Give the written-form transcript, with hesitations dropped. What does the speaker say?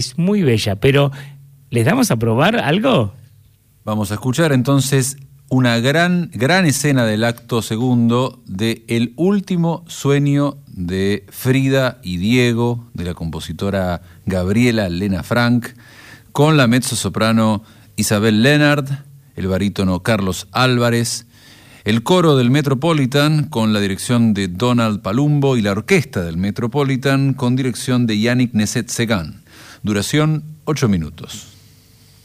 Es muy bella, pero ¿les damos a probar algo? Vamos a escuchar entonces una gran escena del acto segundo de El último sueño de Frida y Diego, de la compositora Gabriela Lena Frank, con la mezzosoprano Isabel Lennart, el barítono Carlos Álvarez, el coro del Metropolitan con la dirección de Donald Palumbo y la orquesta del Metropolitan con dirección de Yannick Nesset-Segan. Duración 8 minutos.